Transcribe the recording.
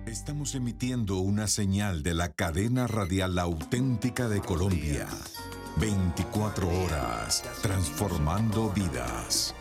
Estamos emitiendo una señal de la cadena radial auténtica de Colombia. 24 horas transformando vidas.